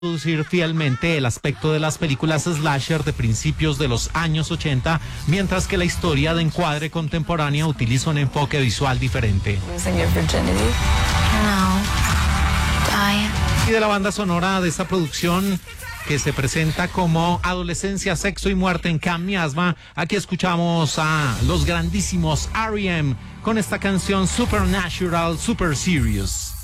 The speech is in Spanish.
reproducir fielmente el aspecto de las películas slasher de principios de los años 80, mientras que la historia de encuadre contemporánea utiliza un enfoque visual diferente. Y de la banda sonora de esta producción, que se presenta como Adolescencia, Sexo y Muerte en Camp Miasma, aquí escuchamos a los grandísimos R.E.M. con esta canción Supernatural, Super Serious.